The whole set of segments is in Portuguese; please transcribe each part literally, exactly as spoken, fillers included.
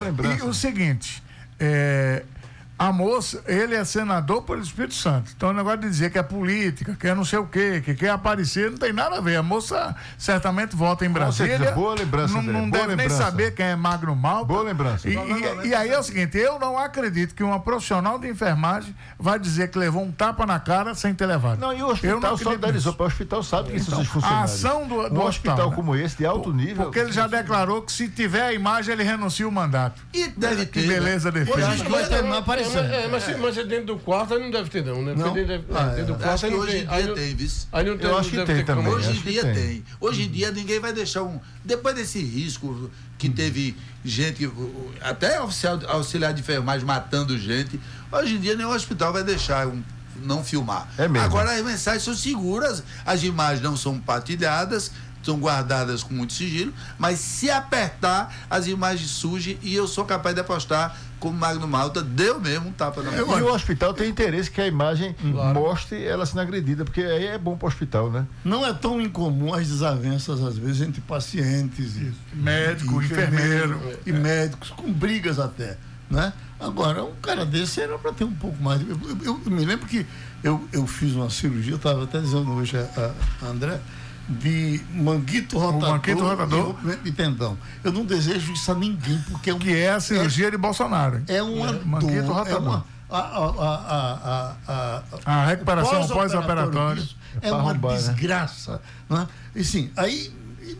E o seguinte, é, a moça, ele é senador pelo Espírito Santo. Então o negócio de dizer que é política, que é não sei o quê, que quer aparecer, não tem nada a ver. A moça certamente vota em Brasília. Certeza, boa lembrança, Não, não deve lembrança. nem saber quem é Magno Malta. Boa lembrança. E, e, e aí é o seguinte, eu não acredito que uma profissional de enfermagem vai dizer que levou um tapa na cara sem ter levado. Não, e o hospital solidarizou. O hospital sabe que isso então, são funcionários. A ação do, do um hospital, hospital né? como esse, de alto nível. Porque ele já declarou que se tiver a imagem, ele renuncia o mandato. E deve Que ter. beleza de Hoje acho que vai terminar É, aparecendo. é, mas, se- mas é dentro do quarto, aí não deve ter, não, né? Não? Porque dentro, Ah, dentro do é. quarto, Acho aí que não hoje em tem. Aí dia não, tem, viu? aí não tem, Eu não acho que deve tem ter também. como. Hoje acho em que dia tem. tem. Hoje em dia ninguém vai deixar um. Depois desse risco que teve gente, até oficial, auxiliar de enfermagem matando gente, hoje em dia nenhum hospital vai deixar um, não filmar. É mesmo. Agora as mensagens são seguras, as imagens não são partilhadas, são guardadas com muito sigilo, mas se apertar, as imagens surgem e eu sou capaz de apostar como Magno Malta deu mesmo um tapa na E minha. o hospital tem interesse que a imagem Claro. mostre ela sendo agredida, porque aí é bom para o hospital, né? Não é tão incomum as desavenças, às vezes, entre pacientes e Médico, e enfermeiro. e médicos, com brigas até, né? Agora, um cara desse era para ter um pouco mais. Eu, eu- eu me lembro que eu, eu fiz uma cirurgia, eu estava até dizendo hoje a, a André, de manguito rotador, manguito rotador. e rompimento de tendão. Eu não desejo isso a ninguém, porque é um, Que é a cirurgia de Bolsonaro. hein? é uma dor, manguito é rotador. uma, a, a, a, a, a, A recuperação o pós-operatória. disso É é pra uma arrombar, né? desgraça, né? E sim, aí e,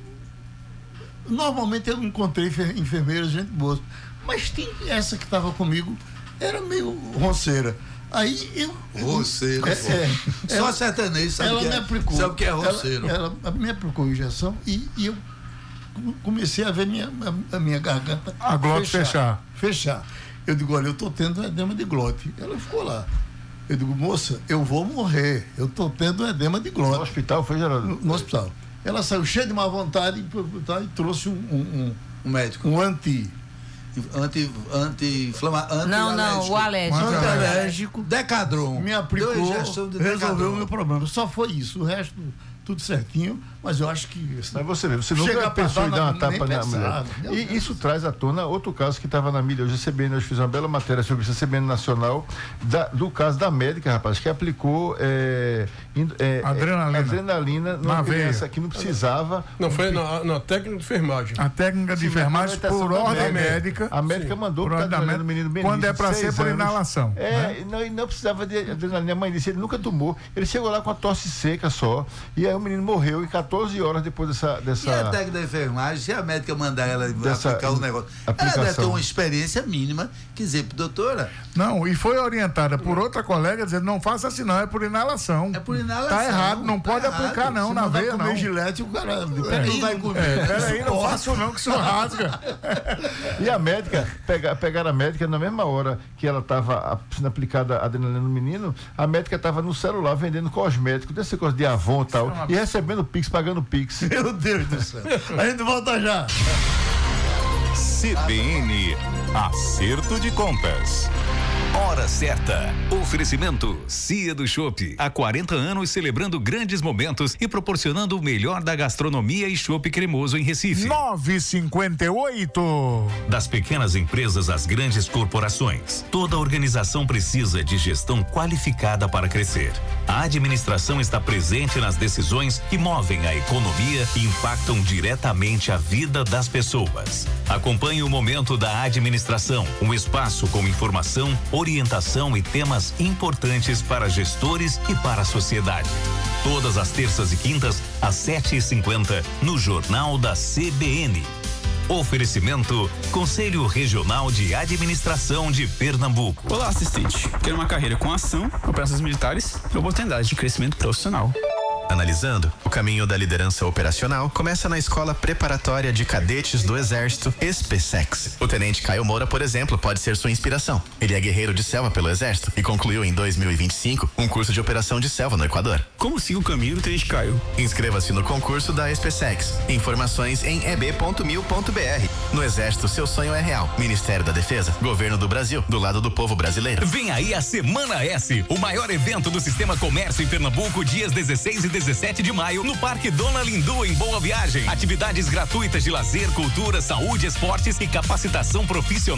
normalmente eu encontrei enfer- enfermeiras, gente boa, mas tem essa que estava comigo, era meio ronceira. Aí eu. Roceiro. É, é, Só ela- sertanejo sabe ela que me é, aplicou. sabe o que é ela, roceiro. ela me aplicou injeção e, e eu comecei a ver minha, a, a minha garganta. A glote fechar. Fechar. Eu digo, olha, eu estou tendo edema de glote. Ela ficou lá. Eu digo, moça, eu vou morrer. Eu estou tendo edema de O glote. hospital foi gerado. No, no hospital. Ela saiu cheia de má vontade e, e trouxe um, um, Um médico. um, um anti. Anti, anti-inflama, anti Não, não, o alérgico. Anti-alérgico. Decadron. Me aplicou, Deu injeção de resolveu Decadron. o meu problema. Só foi isso. O resto, tudo certinho. Mas eu acho que. assim, Mas você vê, você Chegar nunca pra pensou dar em dar uma na- tapa nem na pensar. mulher. Meu E Deus. isso traz à tona outro caso que estava na mídia. Hoje a C B N, nós fizemos uma bela matéria sobre isso, a C B N Nacional, da- do caso da médica, rapaz, que aplicou é, in- é, Adrenalina. é, adrenalina numa Na criança veia. que não precisava. Não, foi na, na técnica de enfermagem. A técnica de Sim, enfermagem mas a por orientação ordem da médica. A médica Sim, mandou por para ordem da o médica, menino Benício, quando é para ser seis por anos. inalação. É, né? e não, e não precisava de adrenalina. A mãe disse, ele nunca tomou. Ele chegou lá com a tosse seca só. E aí o menino morreu em catorze horas depois dessa. dessa... E a técnica da enfermagem, se a médica mandar ela Dessa aplicar o negócio, ela aplicação. deve ter uma experiência mínima, quer dizer, doutora, Não, e foi orientada por outra colega dizendo, não faça assim não, é por inalação. é por inalação. Tá errado, não tá pode errado. aplicar não, Se na mandar veia comer não. gilete, o cara. Peraí, não vai comer. É, peraí, não faço não, que isso rasga. E a médica, pega, pegaram a médica na mesma hora que ela estava sendo aplicada a adrenalina no menino, a médica estava no celular vendendo cosmético, desse coisa de Avon e tal, e recebendo Pix, pagando Pix. Meu Deus do céu. A gente volta já. C B N, acerto de contas. Hora certa. Oferecimento Cia do Chopp. Há quarenta anos celebrando grandes momentos e proporcionando o melhor da gastronomia e chopp cremoso em Recife. nove e cinquenta e oito. Das pequenas empresas às grandes corporações, toda organização precisa de gestão qualificada para crescer. A administração está presente nas decisões que movem a economia e impactam diretamente a vida das pessoas. Acompanhe o Momento da Administração, um espaço com informação, orientação e temas importantes para gestores e para a sociedade. Todas as terças e quintas, às sete e cinquenta, no Jornal da C B N. Oferecimento Conselho Regional de Administração de Pernambuco. Olá, assistente. Quero uma carreira com ação, operações militares e oportunidade de crescimento profissional. Analisando, o caminho da liderança operacional começa na Escola Preparatória de Cadetes do Exército, ESPESEX. O tenente Caio Moura, por exemplo, pode ser sua inspiração. Ele é guerreiro de selva pelo Exército e concluiu em dois mil e vinte e cinco um curso de operação de selva no Equador. Como siga o caminho do tenente Caio? Inscreva-se no concurso da ESPESEX. Informações em e b ponto mil ponto b r. No Exército, seu sonho é real. Ministério da Defesa, Governo do Brasil, do lado do povo brasileiro. Vem aí a Semana S, o maior evento do Sistema Comércio em Pernambuco, dias dezesseis e dezessete de maio, no Parque Dona Lindu, em Boa Viagem. Atividades gratuitas de lazer, cultura, saúde, esportes e capacitação profissional.